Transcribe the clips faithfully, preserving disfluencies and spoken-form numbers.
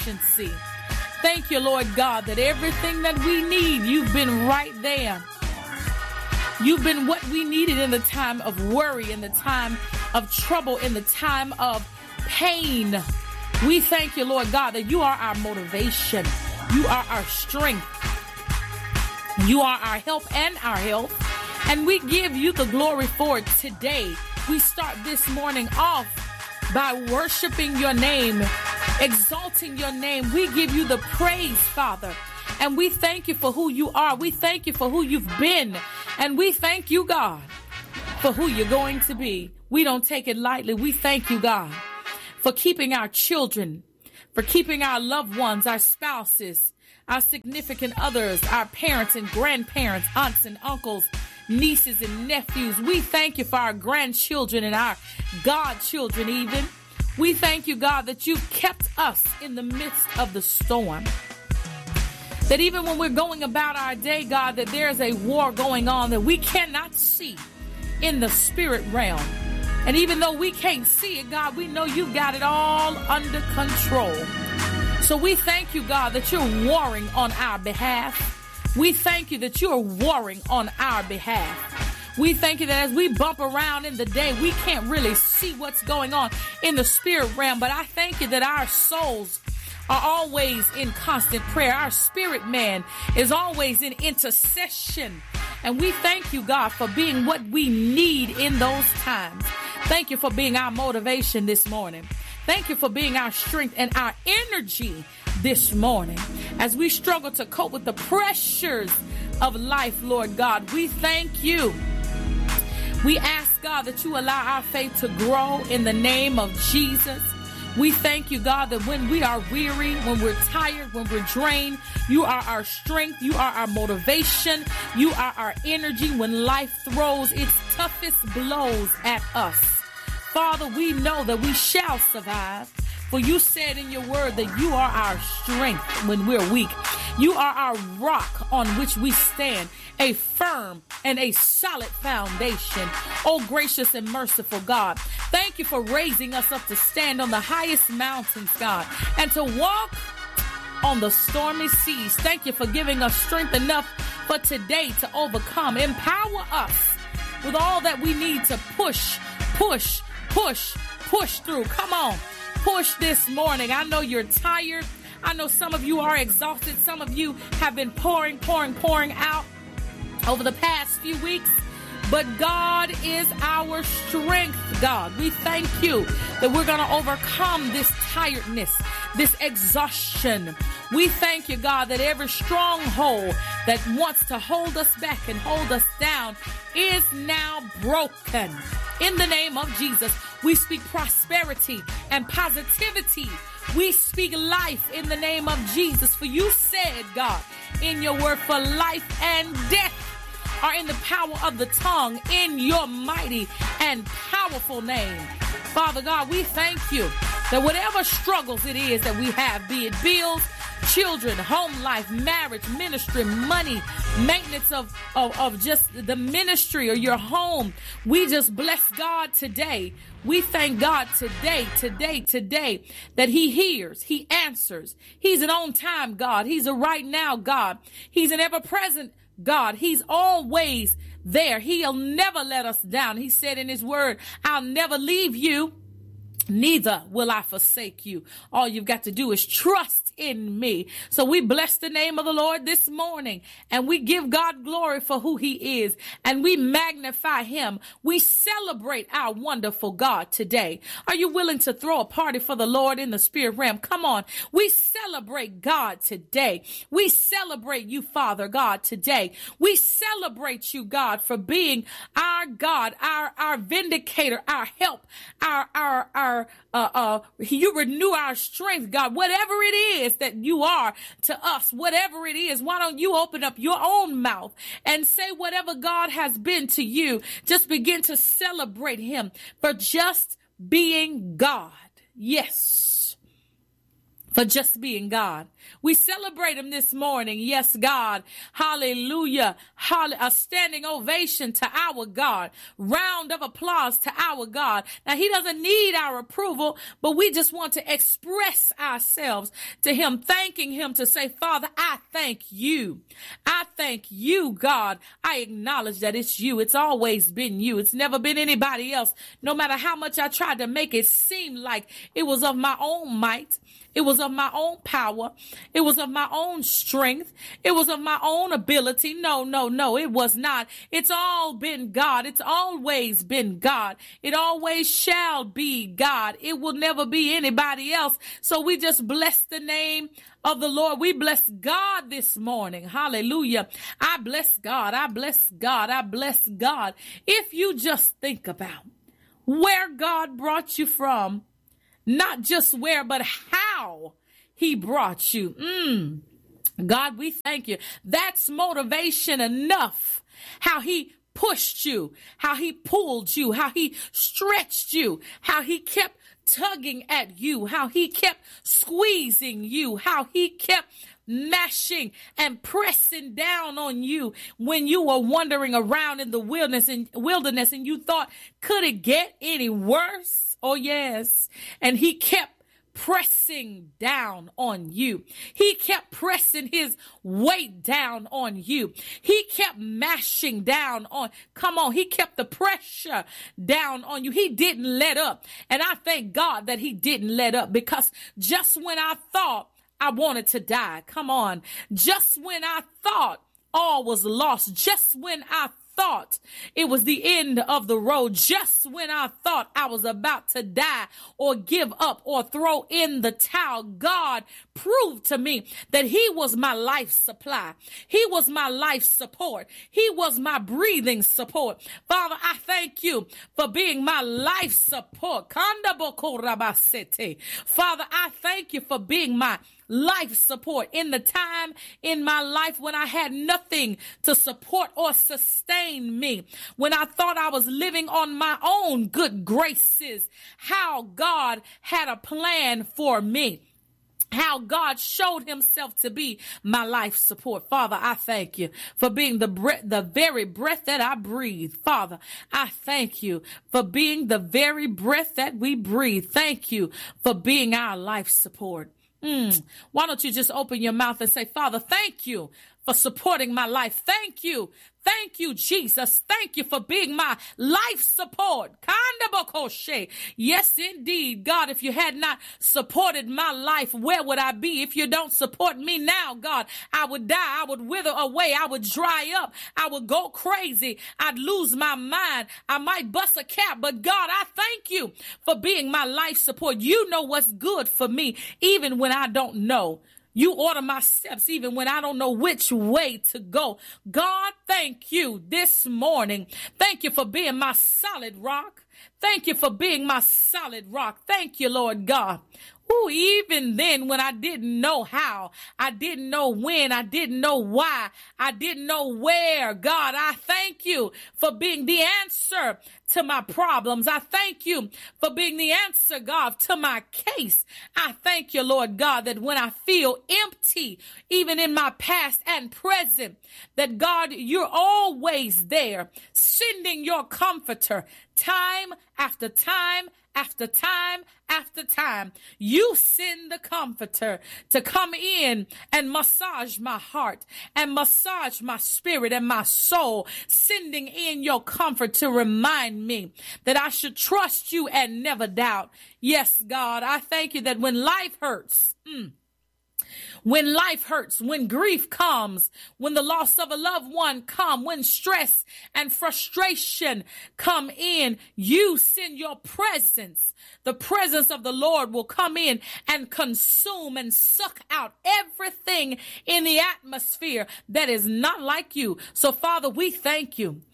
sufficiency. Thank you, Lord God, that everything that we need, you've been right there. You've been what we needed in the time of worry, in the time of trouble, in the time of pain. We thank you, Lord God, that you are our motivation. You are our strength. You are our help and our health. And we give you the glory for it today. We start this morning off by worshiping your name, exalting your name. We give you the praise, Father. And we thank you for who you are. We thank you for who you've been. And we thank you, God, for who you're going to be. We don't take it lightly. We thank you, God, for keeping our children, for keeping our loved ones, our spouses, our significant others, our parents and grandparents, aunts and uncles, nieces and nephews. We thank you for our grandchildren and our godchildren even. We thank you, God, that you've kept us in the midst of the storm. That even when we're going about our day, God, that there's a war going on that we cannot see in the spirit realm. And even though we can't see it, God, we know you've got it all under control. So we thank you, God, that you're warring on our behalf. We thank you that you're warring on our behalf. We thank you that as we bump around in the day, we can't really see what's going on in the spirit realm. But I thank you that our souls are always in constant prayer. Our spirit man is always in intercession. And we thank you, God, for being what we need in those times. Thank you for being our motivation this morning. Thank you for being our strength and our energy this morning. As we struggle to cope with the pressures of life, Lord God, we thank you. We ask, God, that you allow our faith to grow in the name of Jesus. We thank you, God, that when we are weary, when we're tired, when we're drained, you are our strength, you are our motivation, you are our energy when life throws its toughest blows at us. Father, we know that we shall survive, for you said in your word that you are our strength when we're weak. You are our rock on which we stand, a firm and a solid foundation. Oh, gracious and merciful God, thank you for raising us up to stand on the highest mountains, God, and to walk on the stormy seas. Thank you for giving us strength enough for today to overcome. Empower us with all that we need to push, push, push, push through. Come on, push this morning. I know you're tired. I know some of you are exhausted. Some of you have been pouring, pouring, pouring out over the past few weeks. But God is our strength, God. We thank you that we're going to overcome this tiredness, this exhaustion. We thank you, God, that every stronghold that wants to hold us back and hold us down is now broken. In the name of Jesus, we speak prosperity and positivity. We speak life in the name of Jesus. For you said, God, in your word, for life and death are in the power of the tongue, in your mighty and powerful name. Father God, we thank you that whatever struggles it is that we have, be it bills, children, home life, marriage, ministry, money, maintenance of, of, of just the ministry or your home, we just bless God today. We thank God today, today, today that he hears, he answers. He's an on-time God. He's a right now God. He's an ever-present God. He's always there. He'll never let us down. He said in his word, I'll never leave you, neither will I forsake you. All you've got to do is trust in me. So we bless the name of the Lord this morning, and we give God glory for who he is, and we magnify him. We celebrate our wonderful God today. Are you willing to throw a party for the Lord in the spirit realm? Come on. We celebrate God today. We celebrate you, Father God, today. We celebrate you, God, for being our God, our, our vindicator, our help, our, our, our, uh, uh, you renew our strength, God, whatever it is that you are to us, whatever it is, why don't you open up your own mouth and say whatever God has been to you? Just begin to celebrate him for just being God. Yes. for just being God. We celebrate him this morning. Yes, God. Hallelujah. Hall- a standing ovation to our God. Round of applause to our God. Now, he doesn't need our approval, but we just want to express ourselves to him, thanking him to say, Father, I thank you. I thank you, God. I acknowledge that it's you. It's always been you. It's never been anybody else. No matter how much I tried to make it seem like it was of my own might, it was of my own power. It was of my own strength. It was of my own ability. No, no, no, it was not. It's all been God. It's always been God. It always shall be God. It will never be anybody else. So we just bless the name of the Lord. We bless God this morning. Hallelujah. I bless God. I bless God. I bless God. If you just think about where God brought you from, not just where, but how he brought you. Mm. God, we thank you. That's motivation enough. How he pushed you, how he pulled you, how he stretched you, how he kept tugging at you, how he kept squeezing you, how he kept mashing and pressing down on you when you were wandering around in the wilderness and wilderness and you thought, could it get any worse? Oh, yes. And he kept pressing down on you. He kept pressing his weight down on you. He kept mashing down on, come on, he kept the pressure down on you. He didn't let up. And I thank God that he didn't let up, because just when I thought I wanted to die, come on, just when I thought all was lost, just when I thought it was the end of the road, just when I thought I was about to die or give up or throw in the towel, God proved to me that he was my life supply. He was my life support. He was my breathing support. Father, I thank you for being my life support. Father, I thank you for being my life support in the time in my life when I had nothing to support or sustain me, when I thought I was living on my own good graces, how God had a plan for me. How God showed himself to be my life support. Father, I thank you for being the breath, the very breath that I breathe. Father, I thank you for being the very breath that we breathe. Thank you for being our life support. Mm. Why don't you just open your mouth and say, Father, thank you for supporting my life. Thank you. Thank you, Jesus. Thank you for being my life support. Yes, indeed. God, if you had not supported my life, where would I be? If you don't support me now, God, I would die. I would wither away. I would dry up. I would go crazy. I'd lose my mind. I might bust a cap. But God, I thank you for being my life support. You know what's good for me, even when I don't know. You order my steps even when I don't know which way to go. God, thank you this morning. Thank you for being my solid rock. Thank you for being my solid rock. Thank you, Lord God. Ooh, even then when I didn't know how, I didn't know when, I didn't know why, I didn't know where, God, I thank you for being the answer to my problems. I thank you for being the answer, God, to my case. I thank you, Lord God, that when I feel empty, even in my past and present, that God, you're always there, sending your comforter time after time after time after time. You send the comforter to come in and massage my heart and massage my spirit and my soul, sending in your comfort to remind me that I should trust you and never doubt. Yes, God, I thank you that when life hurts, mm, when life hurts, when grief comes, when the loss of a loved one come, when stress and frustration come in, you send your presence. The presence of the Lord will come in and consume and suck out everything in the atmosphere that is not like you. So, Father, we thank you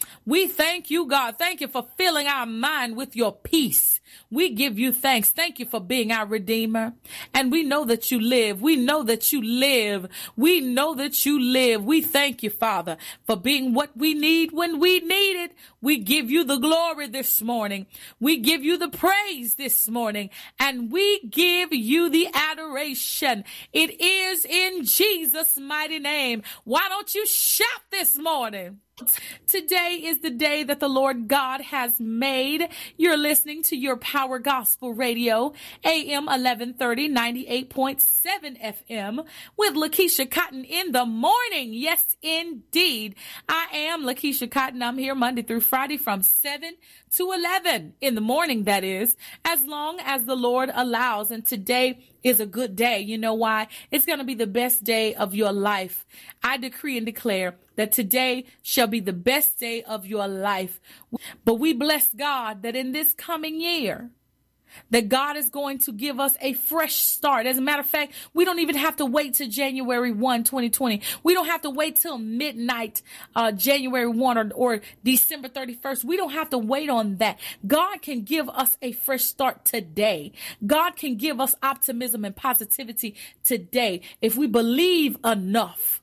We thank you, God. Thank you for filling our mind with your peace. We give you thanks. Thank you for being our Redeemer. And we know that you live. We know that you live. We know that you live. We thank you, Father, for being what we need when we need it. We give you the glory this morning. We give you the praise this morning. And we give you the adoration. It is in Jesus' mighty name. Why don't you shout this morning? Today is the day that the Lord God has made. You're listening to your Power Gospel Radio, A M eleven thirty, ninety-eight point seven F M with Lakeisha Cotton in the morning. Yes, indeed. I am Lakeisha Cotton. I'm here Monday through Friday from seven to eleven in the morning, that is, as long as the Lord allows. And today is a good day. You know why? It's going to be the best day of your life. I decree and declare that today shall be the best day of your life. But we bless God that in this coming year, that God is going to give us a fresh start. As a matter of fact, we don't even have to wait till January first, twenty twenty. We don't have to wait till midnight, uh, January first or, or December thirty-first. We don't have to wait on that. God can give us a fresh start today. God can give us optimism and positivity today if we believe enough.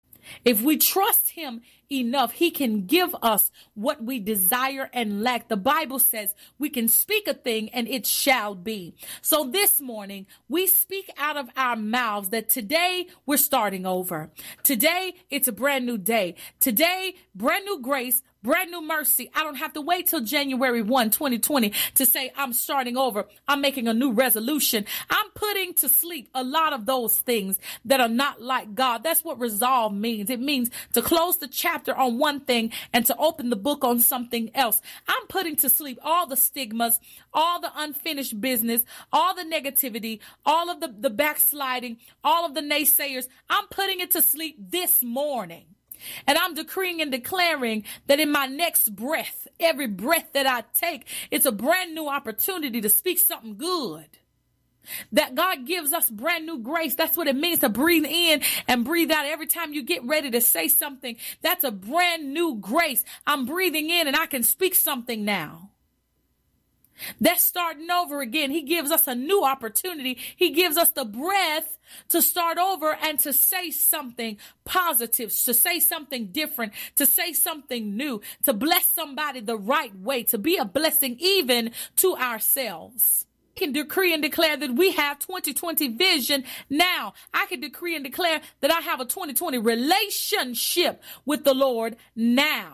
If we trust him enough, he can give us what we desire and lack. The Bible says we can speak a thing and it shall be. So this morning, we speak out of our mouths that today we're starting over. Today, it's a brand new day. Today, brand new grace, brand new mercy. I don't have to wait till January first, twenty twenty to say I'm starting over. I'm making a new resolution. I'm putting to sleep a lot of those things that are not like God. That's what resolve means. It means to close the chapter on one thing and to open the book on something else. I'm putting to sleep all the stigmas, all the unfinished business, all the negativity, all of the, the backsliding, all of the naysayers. I'm putting it to sleep this morning. And I'm decreeing and declaring that in my next breath, every breath that I take, it's a brand new opportunity to speak something good. That God gives us brand new grace. That's what it means to breathe in and breathe out. Every time you get ready to say something, that's a brand new grace. I'm breathing in and I can speak something now. That's starting over again. He gives us a new opportunity. He gives us the breath to start over and to say something positive, to say something different, to say something new, to bless somebody the right way, to be a blessing even to ourselves. I can decree and declare that we have twenty twenty vision now. I can decree and declare that I have a twenty twenty relationship with the Lord now.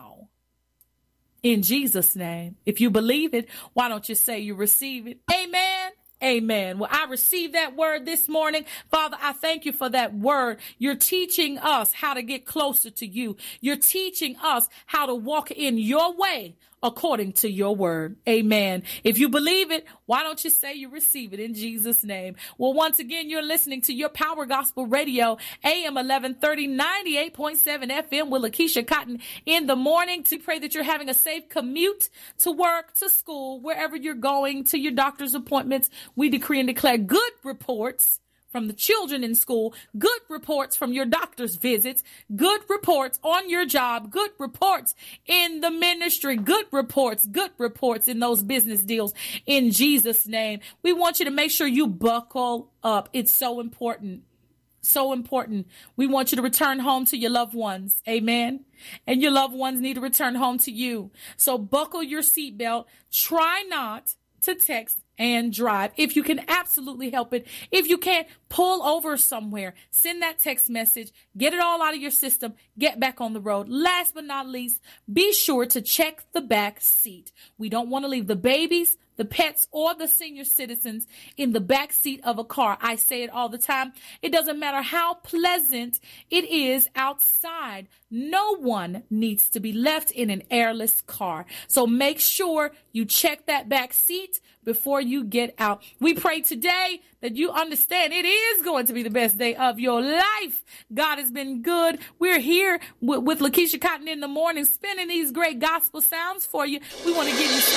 In Jesus' name. If you believe it, why don't you say you receive it? Amen. Amen. Well, I received that word this morning. Father, I thank you for that word. You're teaching us how to get closer to you. You're teaching us how to walk in your way according to your word. Amen. If you believe it, why don't you say you receive it in Jesus' name? Well, once again, you're listening to your Power Gospel Radio, A M eleven thirty, ninety-eight point seven F M with Lakeisha Cotton in the morning. To pray that you're having a safe commute to work, to school, wherever you're going, to your doctor's appointments. We decree and declare good reports from the children in school, good reports from your doctor's visits, good reports on your job, good reports in the ministry, good reports, good reports in those business deals in Jesus' name. We want you to make sure you buckle up. It's so important. So important. We want you to return home to your loved ones. Amen. And your loved ones need to return home to you. So buckle your seatbelt. Try not to text and drive. If you can absolutely help it. If you can't, pull over somewhere. Send that text message. Get it all out of your system. Get back on the road. Last but not least, be sure to check the back seat. We don't want to leave the babies, the pets, or the senior citizens in the back seat of a car. I say it all the time. It doesn't matter how pleasant it is outside. No one needs to be left in an airless car. So make sure you check that back seat before you get out. We pray today that you understand it is going to be the best day of your life. God has been good. We're here with, with Lakeisha Cotton in the morning, spinning these great gospel sounds for you. We want to give you